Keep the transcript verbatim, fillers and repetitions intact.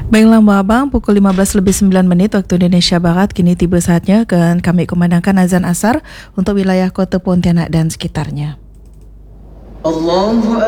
Baiklah Mbak Abang, pukul lima belas lebih sembilan minit waktu Indonesia Barat. Kini tiba saatnya kan kami kumandangkan azan asar untuk wilayah Kota Pontianak dan sekitarnya. Allahu